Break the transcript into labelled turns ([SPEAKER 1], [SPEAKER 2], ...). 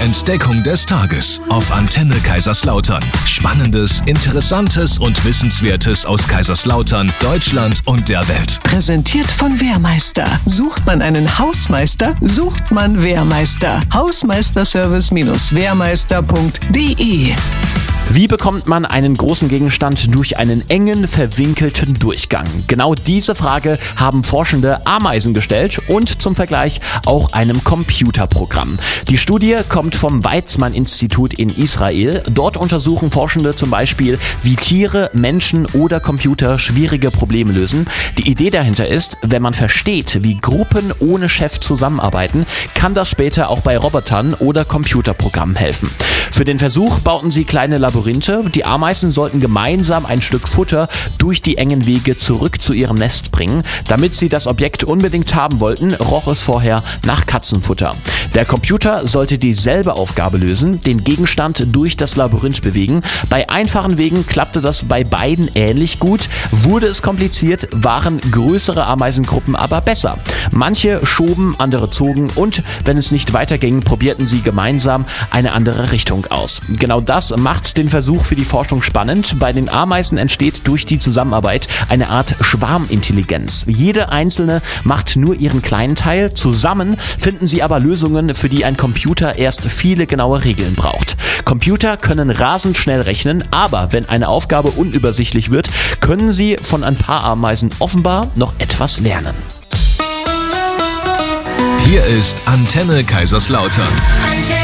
[SPEAKER 1] Entdeckung des Tages auf Antenne Kaiserslautern. Spannendes, Interessantes und Wissenswertes aus Kaiserslautern, Deutschland und der Welt.
[SPEAKER 2] Präsentiert von Wehrmeister. Sucht man einen Hausmeister, sucht man Wehrmeister. Hausmeisterservice-wehrmeister.de.
[SPEAKER 3] Wie bekommt man einen großen Gegenstand durch einen engen, verwinkelten Durchgang? Genau diese Frage haben Forschende Ameisen gestellt und zum Vergleich auch einem Computerprogramm. Die Studie kommt vom Weizmann-Institut in Israel. Dort untersuchen Forschende zum Beispiel, wie Tiere, Menschen oder Computer schwierige Probleme lösen. Die Idee dahinter ist, wenn man versteht, wie Gruppen ohne Chef zusammenarbeiten, kann das später auch bei Robotern oder Computerprogrammen helfen. Für den Versuch bauten sie kleine Labyrinthe. Die Ameisen sollten gemeinsam ein Stück Futter durch die engen Wege zurück zu ihrem Nest bringen. Damit sie das Objekt unbedingt haben wollten, roch es vorher nach Katzenfutter. Der Computer sollte dieselbe Aufgabe lösen, den Gegenstand durch das Labyrinth bewegen. Bei einfachen Wegen klappte das bei beiden ähnlich gut. Wurde es kompliziert, waren größere Ameisengruppen aber besser. Manche schoben, andere zogen und wenn es nicht weiterging, probierten sie gemeinsam eine andere Richtung aus. Genau das macht den Versuch für die Forschung spannend. Bei den Ameisen entsteht durch die Zusammenarbeit eine Art Schwarmintelligenz. Jede einzelne macht nur ihren kleinen Teil. Zusammen finden sie aber Lösungen, für die ein Computer erst viele genaue Regeln braucht. Computer können rasend schnell rechnen, aber wenn eine Aufgabe unübersichtlich wird, können sie von ein paar Ameisen offenbar noch etwas lernen.
[SPEAKER 1] Hier ist Antenne Kaiserslautern.